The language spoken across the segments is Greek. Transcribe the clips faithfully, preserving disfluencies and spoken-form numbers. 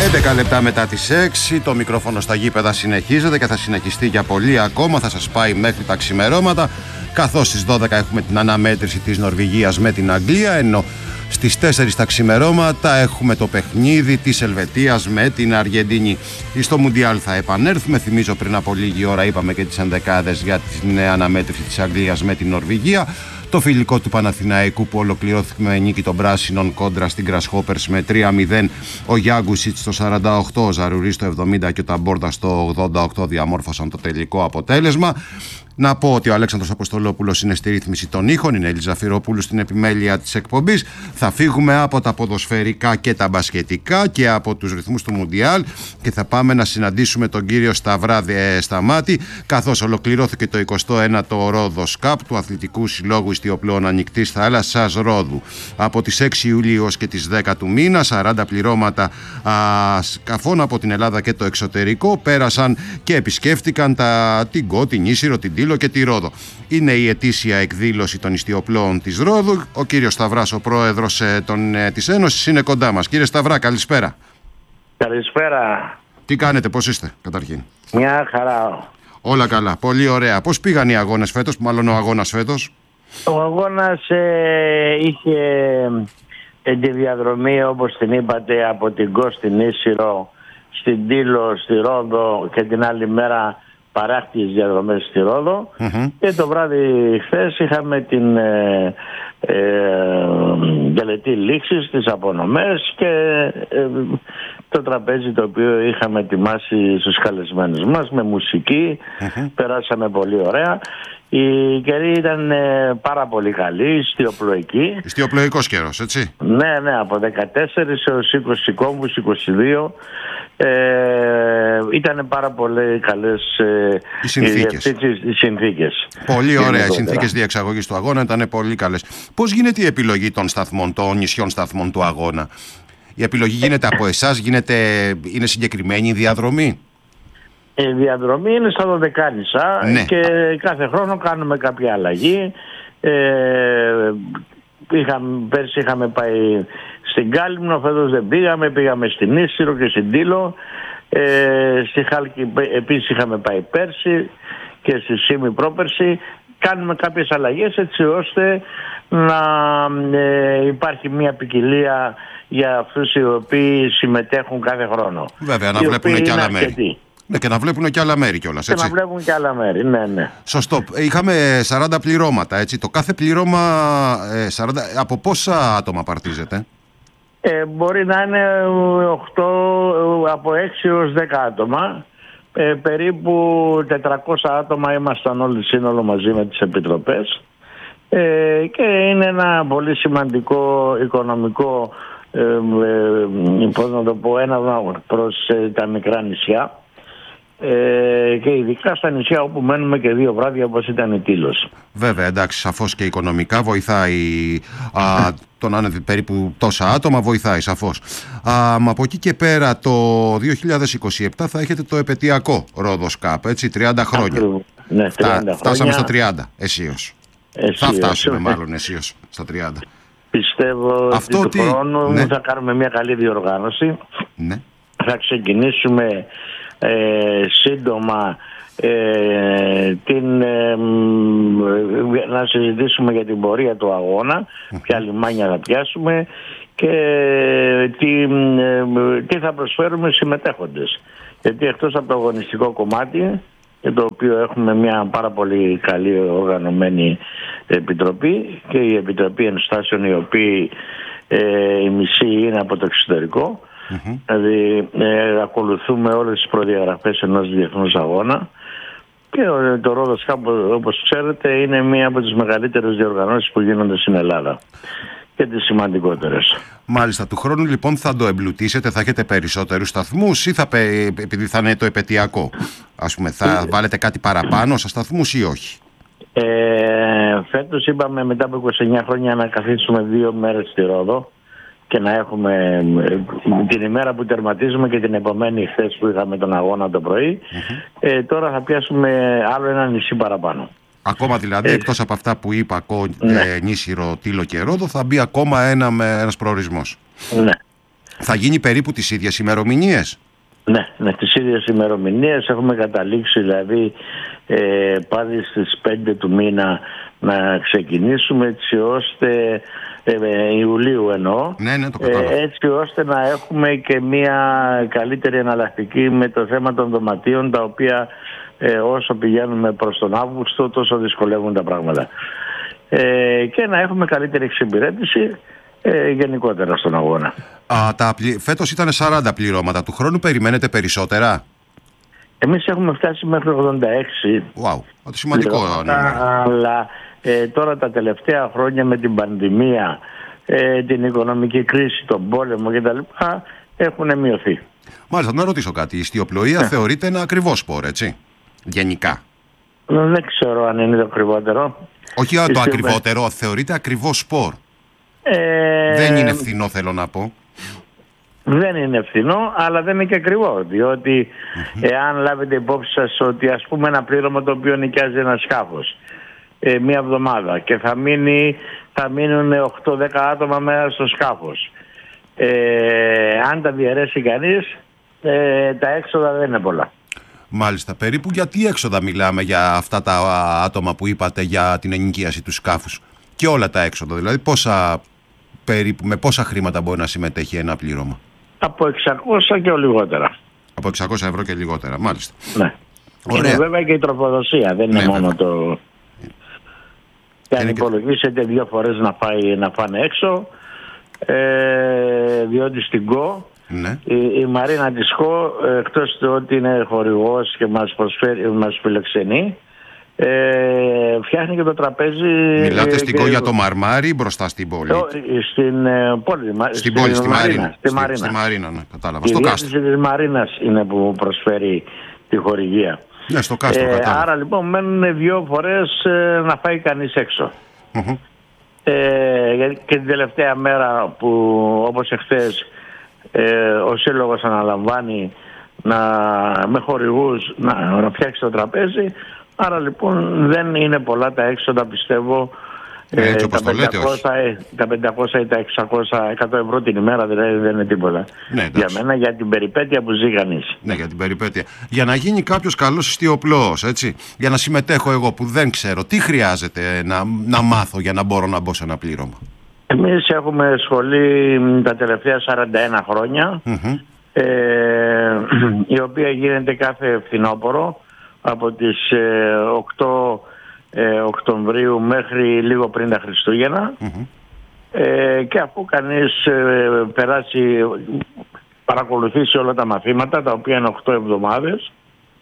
έντεκα λεπτά μετά τις έξι, το μικρόφωνο στα γήπεδα συνεχίζεται και θα συνεχιστεί για πολύ ακόμα. Θα σας πάει μέχρι τα ξημερώματα, καθώς στις δώδεκα έχουμε την αναμέτρηση της Νορβηγίας με την Αγγλία, ενώ στις τέσσερις τα ξημερώματα έχουμε το παιχνίδι της Ελβετίας με την Αργεντινή. Στο Μουντιάλ θα επανέλθουμε. Θυμίζω, πριν από λίγη ώρα είπαμε και τις ενδεκάδες για την αναμέτρηση της Αγγλίας με την Νορβηγία. Το φιλικό του Παναθηναϊκού που ολοκληρώθηκε με νίκη των πράσινων κόντρα στην Grasshoppers με τρία μηδέν. Ο Γιάγκουσιτ στο σαράντα οκτώ, ο Ζαρουρί στο εβδομήντα και ο Ταμπόρτα στο ογδόντα οκτώ διαμόρφωσαν το τελικό αποτέλεσμα. Να πω ότι ο Αλέξανδρος Αποστολόπουλος είναι στη ρύθμιση των ήχων, είναι η Ελίζα Φυρόπουλου στην επιμέλεια της εκπομπής. Θα φύγουμε από τα ποδοσφαιρικά και τα μπασκετικά και από τους ρυθμούς του Μουντιάλ και θα πάμε να συναντήσουμε τον κύριο Σταυρά Σταμάτη, καθώς ολοκληρώθηκε το εικοστό ένατο Ρόδος Cup του Αθλητικού Συλλόγου Ιστιοπλώων Ανοιχτής Θάλασσας Ρόδου. Από τις έξι Ιουλίου ως και τις δέκα του μήνα, σαράντα πληρώματα α, σκαφών από την Ελλάδα και το εξωτερικό πέρασαν και επισκέφτηκαν τα, την Κο, την Ίσυρο, την Τήλο και τη Ρόδο. Είναι η ετήσια εκδήλωση των ιστιοπλώων της Ρόδου. Ο κύριος Σταυράς, ο πρόεδρος ε, των, ε, της Ένωσης, είναι κοντά μας. Κύριε Σταυρά, καλησπέρα. Καλησπέρα. Τι κάνετε, πώς είστε καταρχήν? Μια χαρά. Όλα καλά, πολύ ωραία. Πώς πήγαν οι αγώνες φέτος, μάλλον ο αγώνας φέτος? Ο αγώνας ε, είχε ε, τη διαδρομή, όπως την είπατε, από την Κο στην Ίσυρο, στην Τήλο, στη Ρόδο και την άλλη μέρα παράκτιες διαδρομές στη Ρόδο. Mm-hmm. Και το βράδυ χθες είχαμε την ε, ε, τελετή λήξης, τις απονομές και ε, το τραπέζι το οποίο είχαμε ετοιμάσει στους καλεσμένους μας με μουσική. Mm-hmm. Περάσαμε πολύ ωραία. Η καιρή ήταν ε, πάρα πολύ καλή, ιστιοπλοϊκή. Ιστιοπλοϊκός καιρός, έτσι? Ναι, ναι, από δεκατέσσερις έως είκοσι κόμβους, είκοσι δύο. Ε, ήταν πάρα πολύ καλές ε, οι συνθήκες. Οι, οι συνθήκες. Πολύ ωραία, οι συνθήκες διεξαγωγής του αγώνα ήταν πολύ καλές. Πώς γίνεται η επιλογή των σταθμών, των νησιών σταθμών του αγώνα? Η επιλογή γίνεται από εσάς, γίνεται, είναι συγκεκριμένη η διαδρομή? Η διαδρομή είναι στα Δωδεκάνησα, ναι. Και κάθε χρόνο κάνουμε κάποια αλλαγή. Ε, είχαμε, πέρσι είχαμε πάει στην Κάλυμνο, φέτος δεν πήγαμε, πήγαμε στην Ίσυρο και στην Τήλο. Ε, στη Χάλκη επίσης είχαμε πάει πέρσι και στη Σύμη πρόπερσι. Κάνουμε κάποιες αλλαγές έτσι ώστε να ε, υπάρχει μια ποικιλία για αυτούς οι οποίοι συμμετέχουν κάθε χρόνο. Βέβαια, να βλέπουν και άλλα μέρη. Ναι, και να βλέπουν και άλλα μέρη κιόλας, έτσι. Και να βλέπουν και άλλα μέρη, ναι, ναι. Σωστό. Είχαμε σαράντα πληρώματα, έτσι. Το κάθε πληρώμα ε, σαράντα, από πόσα άτομα παρτίζεται? Ε, μπορεί να είναι οκτώ, από έξι έως δέκα άτομα. Ε, περίπου τετρακόσια άτομα ήμασταν όλοι σύνολο μαζί με τις επιτροπές. Ε, και είναι ένα πολύ σημαντικό οικονομικό ε, ε, πώς να το πω, ένα προς ε, τα μικρά νησιά. Ε, και ειδικά στα νησιά όπου μένουμε και δύο βράδια, όπως ήταν η Τήλος. Βέβαια, εντάξει, σαφώς και οικονομικά βοηθάει α, το να είναι περίπου τόσα άτομα, βοηθάει σαφώς. Α, μα από εκεί και πέρα το δύο χιλιάδες είκοσι επτά θα έχετε το επετειακό Ρόδος Cup, έτσι, τριάντα χρόνια. Ναι, τριάντα Φτά, χρόνια. Φτάσαμε στα τριάντα, αισίως. Θα φτάσουμε μάλλον αισίως στα τριάντα. Πιστεύω Αυτό ότι του χρόνου ναι. θα κάνουμε μια καλή διοργάνωση. Ναι. Θα ξεκινήσουμε Ε, σύντομα ε, την, ε, να συζητήσουμε για την πορεία του αγώνα, ποια λιμάνια θα πιάσουμε και τι, ε, τι θα προσφέρουμε συμμετέχοντες. Γιατί εκτός από το αγωνιστικό κομμάτι, για το οποίο έχουμε μια πάρα πολύ καλή οργανωμένη επιτροπή και η Επιτροπή Ενστάσεων, οι οποίοι ε, η μισή είναι από το εξωτερικό. Mm-hmm. Δηλαδή ε, ακολουθούμε όλες τις προδιαγραφές ενός διεθνούς αγώνα και το Ρόδος Cup, όπως ξέρετε, είναι μία από τις μεγαλύτερες διοργανώσεις που γίνονται στην Ελλάδα και τις σημαντικότερες. Μάλιστα, του χρόνου λοιπόν θα το εμπλουτίσετε, θα έχετε περισσότερους σταθμούς ή θα, επειδή θα είναι το επετειακό, ας πούμε, θα βάλετε κάτι παραπάνω στα σταθμούς ή όχι? Ε, φέτος είπαμε μετά από είκοσι εννιά χρόνια να καθίσουμε δύο μέρες στη Ρόδο και να έχουμε την ημέρα που τερματίζουμε και την επομένη χθες που είχαμε τον αγώνα το πρωί. Mm-hmm. Ε, τώρα θα πιάσουμε άλλο ένα νησί παραπάνω. Ακόμα δηλαδή, ε, εκτός από αυτά που είπα, ναι. ε, Νήσυρο, Τήλο και Ρόδο, θα μπει ακόμα ένα, ένας προορισμός. Ναι. Θα γίνει περίπου τις ίδιες ημερομηνίες? Ναι, ναι, τις ίδιες ημερομηνίες έχουμε καταλήξει, δηλαδή ε, πάλι στις πέντε του μήνα να ξεκινήσουμε, έτσι ώστε ε, Ιουλίου εννοώ, ναι, ναι, το ε, έτσι ώστε να έχουμε και μια καλύτερη εναλλακτική με το θέμα των δωματίων, τα οποία ε, όσο πηγαίνουμε προς τον Αύγουστο τόσο δυσκολεύουν τα πράγματα, ε, και να έχουμε καλύτερη εξυπηρέτηση ε, γενικότερα στον αγώνα. Α, τα, φέτος ήταν σαράντα πληρώματα, του χρόνου περιμένετε περισσότερα? Εμείς έχουμε φτάσει μέχρι ογδόντα έξι. Wow, σημαντικό νούμερο. Αλλά ε, τώρα τα τελευταία χρόνια με την πανδημία, ε, την οικονομική κρίση, τον πόλεμο κτλ. Έχουν μειωθεί. Μάλιστα, να ρωτήσω κάτι. Η ιστιοπλοεία yeah. θεωρείται ένα ακριβό σπορ, έτσι, γενικά? Δεν ξέρω αν είναι το ακριβότερο. Όχι το Ιστιοπλο... ακριβότερο, θεωρείται ακριβό σπορ. Ε... Δεν είναι φθηνό, θέλω να πω. Δεν είναι φθηνό, αλλά δεν είναι και ακριβό. Διότι mm-hmm. εάν λάβετε υπόψη σας ότι ας πούμε ένα πλήρωμα το οποίο νοικιάζει ένα σκάφος ε, μία εβδομάδα και θα, μείνει, θα μείνουν οκτώ δέκα άτομα μέσα στο σκάφος. Ε, αν τα διαιρέσει κανείς, ε, τα έξοδα δεν είναι πολλά. Μάλιστα. Περίπου για τι έξοδα μιλάμε για αυτά τα άτομα που είπατε για την ενοικίαση του σκάφους και όλα τα έξοδα? Δηλαδή πόσα, περίπου, με πόσα χρήματα μπορεί να συμμετέχει ένα πλήρωμα? Από εξακόσια και λιγότερα. Από εξακόσια ευρώ και λιγότερα, μάλιστα. Ναι. Είναι βέβαια και η τροφοδοσία, δεν είναι ναι, μόνο βέβαια. το... Και αν υπολογίσετε δύο φορές να, φάει, να φάνε έξω, ε, διότι στην ΚΟ, ναι. η, η Μαρίνα της ΚΟ, εκτός του ότι είναι χορηγός και μας, προσφέρει, μας φιλοξενεί, Ε, φτιάχνει και το τραπέζι. Μιλάτε στην και... ΚΟ για το Μαρμάρι μπροστά στην πόλη? Στην ε, πόλη, στην, στην πόλη, στη Μαρίνα. Μαρίνα. Στη στη, Μαρίνα, στη Μαρίνα ναι, κατάλαβα. Η στο κάστρο της Μαρίνας είναι που προσφέρει τη χορηγία. Ναι, στο κάστρο, ε, άρα λοιπόν μένουν δύο φορές ε, να φάει κανείς έξω. Mm-hmm. Ε, και την τελευταία μέρα που όπως εχθές ε, ο Σύλλογος αναλαμβάνει να, με χορηγούς να, να φτιάξει το τραπέζι. Άρα λοιπόν δεν είναι πολλά τα έξοδα, πιστεύω. Ε, έτσι, τα, πεντακόσια, τα πεντακόσια ή τα εξακόσια εκατό ευρώ την ημέρα δηλαδή δεν είναι τίποτα. Ναι, για μένα, για την περιπέτεια που ζει κανείς. Ναι, για την περιπέτεια. Για να γίνει κάποιος καλός ιστιοπλώος, έτσι, για να συμμετέχω εγώ που δεν ξέρω, τι χρειάζεται να, να μάθω για να μπορώ να μπω σε ένα πλήρωμα? Εμείς έχουμε σχολή τα τελευταία σαράντα ένα χρόνια, mm-hmm. ε, η οποία γίνεται κάθε φθινόπωρο από τις ε, οκτώ ε, Οκτωβρίου μέχρι λίγο πριν τα Χριστούγεννα, mm-hmm. ε, και αφού κανείς ε, περάσει, παρακολουθήσει όλα τα μαθήματα, τα οποία είναι οκτώ εβδομάδες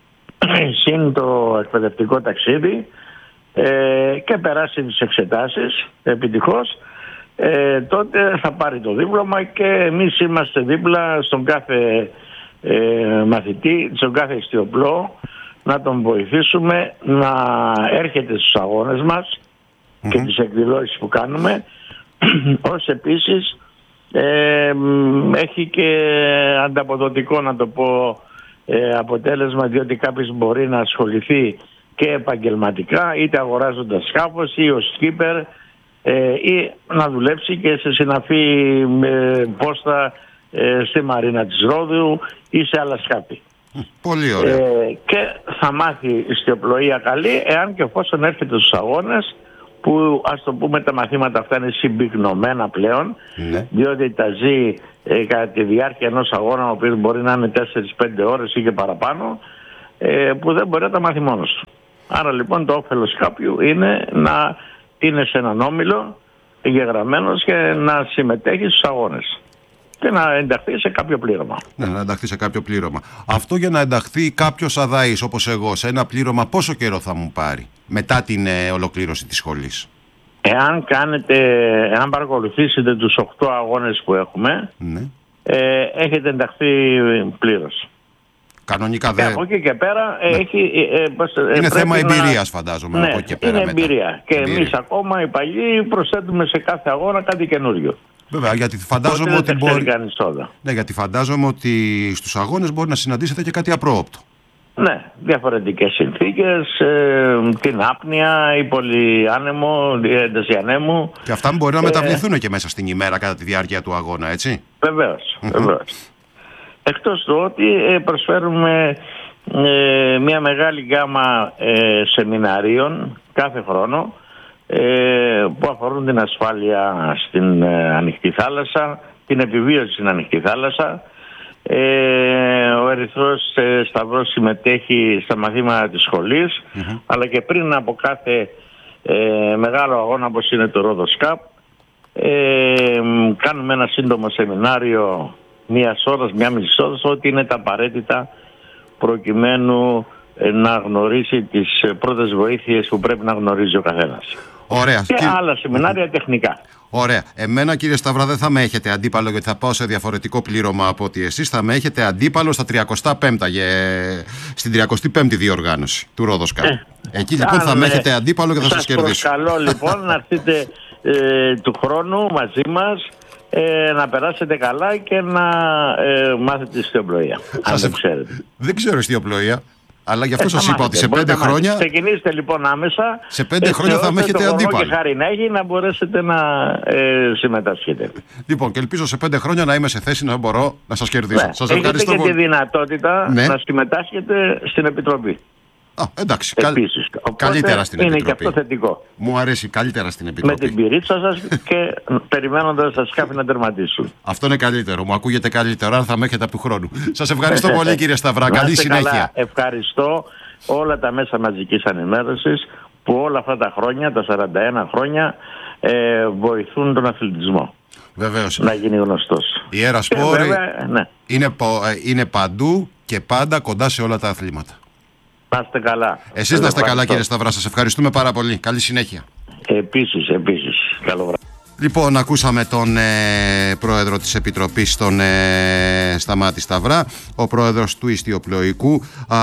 συν το εκπαιδευτικό ταξίδι, ε, και περάσει τις εξετάσεις επιτυχώς, ε, τότε θα πάρει το δίπλωμα και εμείς είμαστε δίπλα στον κάθε ε, μαθητή, στον κάθε ιστιοπλώο, να τον βοηθήσουμε να έρχεται στους αγώνες μας mm-hmm. και τις εκδηλώσεις που κάνουμε, ως επίσης ε, έχει και ανταποδοτικό, να το πω, ε, αποτέλεσμα, διότι κάποιος μπορεί να ασχοληθεί και επαγγελματικά, είτε αγοράζοντας σκάφος ή ως skipper, ε, ή να δουλέψει και σε συναφή ε, πόστα ε, στη Μαρίνα της Ρόδου ή σε άλλα σκάφη. Πολύ ωραία. Ε, και θα μάθει ιστιοπλοεία καλή εάν και εφόσον έρχεται στους αγώνες, που ας το πούμε τα μαθήματα αυτά είναι συμπυκνωμένα πλέον, ναι. διότι τα ζει ε, κατά τη διάρκεια ενός αγώνα, ο οποίος μπορεί να είναι τέσσερις πέντε ώρες ή και παραπάνω, ε, που δεν μπορεί να τα μάθει μόνος του. Άρα λοιπόν το όφελος κάποιου είναι να είναι σε έναν όμιλο εγγεγραμμένος και να συμμετέχει στους αγώνες και να ενταχθεί σε κάποιο πλήρωμα. Ναι, να ενταχθεί σε κάποιο πλήρωμα. Αυτό για να ενταχθεί κάποιος αδαής όπως εγώ σε ένα πλήρωμα, πόσο καιρό θα μου πάρει μετά την ε, ολοκλήρωση της σχολής? Εάν κάνετε, εάν παρακολουθήσετε τους οκτώ αγώνες που έχουμε, ναι. ε, έχετε ενταχθεί πλήρως. Κανονικά δεν. Από εκεί και πέρα ναι. έχει. Ε, ε, είναι θέμα εμπειρίας, να... φαντάζομαι. Ναι, από εκεί και πέρα είναι μετά. εμπειρία. Και εμείς ακόμα οι παλιοί προσθέτουμε σε κάθε αγώνα κάτι καινούριο. Βέβαια, γιατί φαντάζομαι ότι μπορεί. Ναι, γιατί φαντάζομαι ότι στους αγώνες μπορεί να συναντήσετε και κάτι απρόοπτο. Ναι, διαφορετικές συνθήκες, ε, την άπνοια, η πολυάνεμο, η ένταση ανέμου. Και αυτά μπορεί να μεταβληθούν ε, και μέσα στην ημέρα κατά τη διάρκεια του αγώνα, έτσι. Βεβαίως, βεβαίως. Εκτός του ότι ε, προσφέρουμε ε, μια μεγάλη γκάμα ε, σεμιναρίων κάθε χρόνο ε, που αφορούν την ασφάλεια στην ε, ανοιχτή θάλασσα, την επιβίωση στην ανοιχτή θάλασσα. Ε, ο Ερυθρός ε, Σταυρός συμμετέχει στα μαθήματα της σχολής, mm-hmm. αλλά και πριν από κάθε ε, μεγάλο αγώνα όπως είναι το Rhodos Cup ε, κάνουμε ένα σύντομο σεμινάριο μία ώρας, μία μισή ώρας, ό,τι είναι τα απαραίτητα προκειμένου ε, να γνωρίσει τις πρώτες βοήθειες που πρέπει να γνωρίζει ο καθένας. Ωραία. Και Κύριε... άλλα σεμινάρια τεχνικά. Ωραία. Εμένα, κύριε Σταυρά, δεν θα με έχετε αντίπαλο, γιατί θα πάω σε διαφορετικό πλήρωμα από ότι εσείς. Θα με έχετε αντίπαλο στα τριακοστά πέμπτα, για... στην τριακοστή πέμπτη διοργάνωση του Rhodos Cup. Ε, Εκεί λοιπόν θα με έχετε αντίπαλο και θα σας κερδίσω. Σας προσκαλώ λοιπόν να έρθετε ε, του χρόνου μαζί μας, ε, να περάσετε καλά και να ε, μάθετε ιστιοπλοεία. Αν δεν ξέρετε. Δεν ξέρω ιστιοπλοεία. Αλλά γι' αυτό σας είπα ότι σε πέντε χρόνια. Ξεκινήστε λοιπόν άμεσα. Σε πέντε χρόνια θα με έχετε αντίπαλο. Και χάρη να έχει να μπορέσετε να ε, συμμετάσχετε. Λοιπόν, και ελπίζω σε πέντε χρόνια να είμαι σε θέση να μπορώ να σας κερδίσω. Ναι. Σας Έχετε ευχαριστώ και πολύ. τη δυνατότητα ναι. να συμμετάσχετε στην Επιτροπή. Α, εντάξει. Επίσης. Καλύτερα στην είναι Επιτροπή. Είναι και αυτό θετικό. Μου αρέσει, καλύτερα στην Επιτροπή. Με την πυρίτσα σας και περιμένοντας τα σκάφη να τερματίσουν. Αυτό είναι καλύτερο. Μου ακούγεται καλύτερο. Αν θα με έχετε από του χρόνου. Σας ευχαριστώ πολύ, κύριε Σταυρά. Καλή συνέχεια. Καλά. Ευχαριστώ όλα τα μέσα μαζικής ενημέρωσης που όλα αυτά τα χρόνια, τα σαράντα ένα χρόνια, ε, βοηθούν τον αθλητισμό. Βεβαίως. Να γίνει γνωστός. Η Έρα Σπόρ ναι. είναι, είναι παντού και πάντα κοντά σε όλα τα αθλήματα. Να είστε καλά. Εσείς να είστε καλά, κύριε Σταυρά. Σας ευχαριστούμε πάρα πολύ. Καλή συνέχεια. Επίσης, επίσης. Καλό βράδυ. Λοιπόν, ακούσαμε τον ε, πρόεδρο της Επιτροπής, τον ε, Σταμάτη Σταυρά, ο πρόεδρος του Ιστιοπλοϊκού α,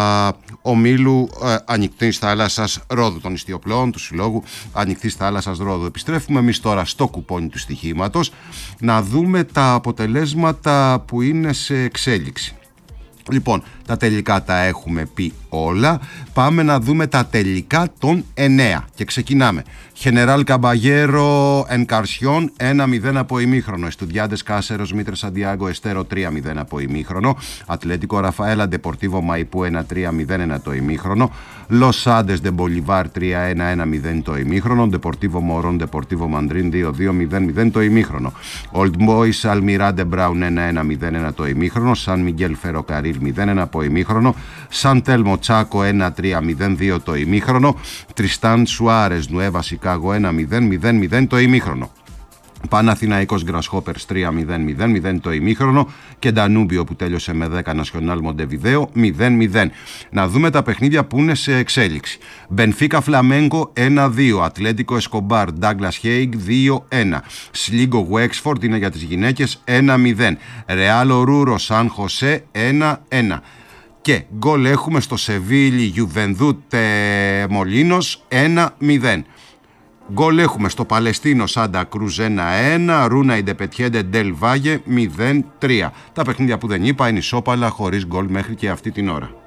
Ομίλου ε, Ανοιχτής Θάλασσας Ρόδου, των Ιστιοπλοών του Συλλόγου Ανοιχτής Θάλασσας Ρόδου. Επιστρέφουμε εμείς τώρα στο κουπόνι του στοιχήματος να δούμε τα αποτελέσματα που είναι σε εξέλιξη. Λοιπόν, τα τελικά τα έχουμε πει όλα. Πάμε να δούμε τα τελικά των εννέα. Και ξεκινάμε. General Caballero Encarción ένα μηδέν από ημίχρονο. Estudiantes Cáceres Mitre Santiago Estero τρία μηδέν από ημίχρονο. Atlético Rafaela Deportivo Maipú ένα τρία μηδέν ένα το ημίχρονο. Los Andes de Bolivar τρία ένα ένα μηδέν το ημίχρονο. Deportivo Morón Deportivo Mandrín δύο δύο μηδέν μηδέν το ημίχρονο. Old Boys Almirante Brown ένα ένα μηδέν ένα το ημίχρονο. San Miguel Ferrocarril μηδέν ένα από ημίχρονο. San Telmo Chaco ένα τρία μηδέν δύο το ημίχρονο. Tristan Suárez Nueva Chicago ένα μηδέν μηδέν μηδέν το ημίχρονο. Παναθηναϊκός Grasshoppers τρία μηδέν μηδέν μηδέν το ημίχρονο και Ντανούμπιο που τέλειωσε με δέκα Nacional Montevideo μηδέν μηδέν. Να δούμε τα παιχνίδια που είναι σε εξέλιξη. Benfica Flamengo ένα δύο, Ατλέτικο Escobar Douglas Haig δύο ένα, Sligo Wexford είναι για τις γυναίκες ένα μηδέν, Real Oruro San Jose ένα ένα. Και γκολ έχουμε στο Σεβίλη Juventud Μολίνος ένα μηδέν. Γκολ έχουμε στο Παλαιστίνο Σάντα Κρούζ ένα ένα, Ρούνα Ιντεπετιέντε Ντελ Βάγε μηδέν τρία. Τα παιχνίδια που δεν είπα είναι ισόπαλα χωρίς γκολ μέχρι και αυτή την ώρα.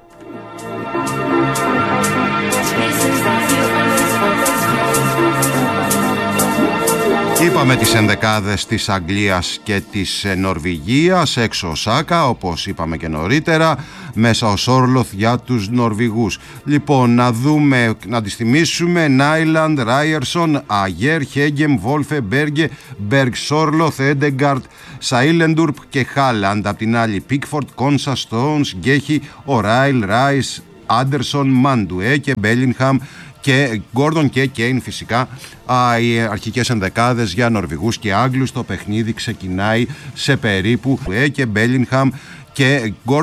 Είπαμε τις ενδεκάδες της Αγγλίας και της Νορβηγίας, έξω ο Σάκα, όπως είπαμε και νωρίτερα, μέσα ο Σόρλοθ για τους Νορβηγούς. Λοιπόν, να δούμε, να τις θυμίσουμε: Νάιλαντ, Ράιερσον, Αγέρ, Χέγγεμ, Βόλφε, Μπέργκε, Μπέργκ, Σόρλοθ, Έντεγκαρτ, Σαίλεντουρπ και Χάλαντ. Απ' την άλλη, Πίκφορντ, Κόνσα, Στόουνς, Γκέχι, Οράιλ, Ράις, Άντερσον, Μαντουέ και Μπέλιγχαμ και Γκόρντον και Κέιν φυσικά. Α, οι αρχικές ενδεκάδες για Νορβηγούς και Άγγλους. Το παιχνίδι ξεκινάει σε περίπου ε, και Μπέλιγχαμ και Γκόρντον